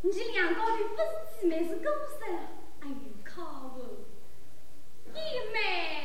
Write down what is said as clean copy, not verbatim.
你两个的不是姊妹是狗噻，哎呦，靠哦，一妹。